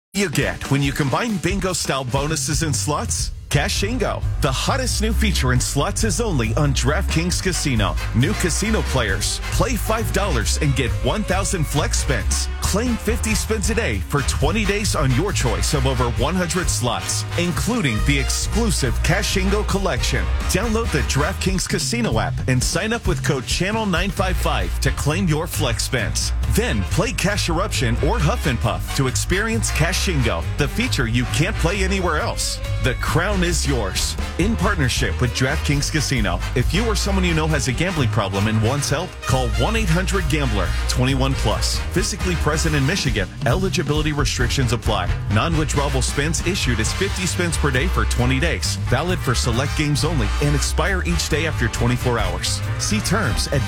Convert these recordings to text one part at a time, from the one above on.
You get when you combine bingo-style bonuses and slots? Cashingo, the hottest new feature in slots, is only on DraftKings Casino. New casino players, play $5 and get 1,000 flex spins. Claim 50 spins a day for 20 days on your choice of over 100 slots, including the exclusive Cashingo collection. Download the DraftKings Casino app and sign up with code Channel955 to claim your flex spins. Then play Cash Eruption or Huff and Puff to experience Cashingo, the feature you can't play anywhere else. The crown is yours. In partnership with DraftKings Casino. If you or someone you know has a gambling problem and wants help, call 1-800-GAMBLER. 21 plus. Physically present in Michigan. Eligibility restrictions apply. Non-withdrawable spins issued as 50 spins per day for 20 days. Valid for select games only and expire each day after 24 hours. See terms at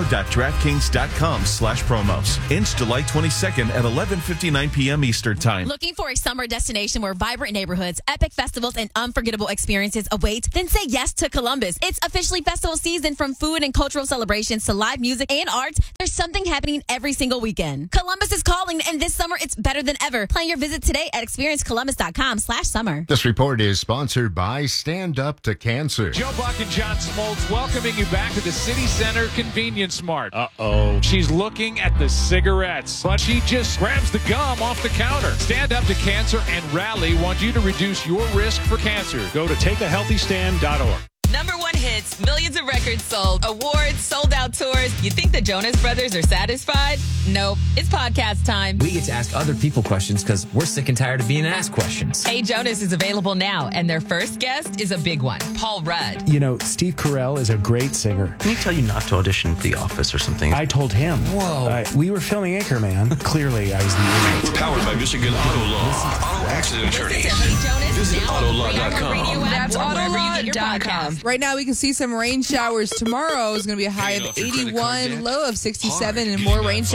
casino.draftkings.com/promos. Ends July 22nd at 11:59 p.m. Eastern Time. Looking for a summer destination where vibrant neighborhoods, epic festivals, and unforgettable experiences await? Then say yes to Columbus. It's officially festival season. From food and cultural celebrations to live music and arts, there's something happening every single weekend. Columbus is calling, and this summer it's better than ever. Plan your visit today at experiencecolumbus.com/summer. This report is sponsored by Stand Up to Cancer. Joe Buck and John Smoltz welcoming you back to the City Center Convenience Mart. Uh-oh. She's looking at the cigarettes, but she just grabs the gum off the counter. Stand Up to Cancer and Rally want you to reduce your risk for cancer. Go to takeahealthystand.org. Number one hits, millions of records sold, awards, sold out tours. You think the Jonas Brothers are satisfied? Nope. It's podcast time. We get to ask other people questions because we're sick and tired of being asked questions. Hey Jonas is available now, and their first guest is a big one, Paul Rudd. You know, Steve Carell is a great singer. Can he tell you not to audition for The Office or something? I told him. Whoa. We were filming Anchorman. Clearly, I was the idiot. Powered by Michigan Auto Law. Auto accident attorneys. Visit autolaw.com. That's autolaw.com. Right now, we can see some rain showers. Tomorrow is going to be a high of 81, low of 67, and more rain showers.